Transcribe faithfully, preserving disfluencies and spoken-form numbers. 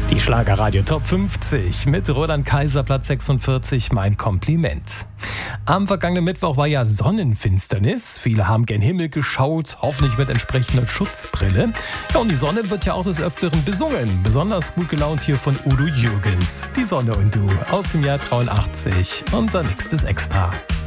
Die Schlagerradio Top fünfzig mit Roland Kaiser, Platz sechsundvierzig, mein Kompliment. Am vergangenen Mittwoch war ja Sonnenfinsternis. Viele haben gen Himmel geschaut, hoffentlich mit entsprechender Schutzbrille. Ja, und die Sonne wird ja auch des Öfteren besungen. Besonders gut gelaunt hier von Udo Jürgens. Die Sonne und du aus dem Jahr dreiundachtzig. Unser nächstes Extra.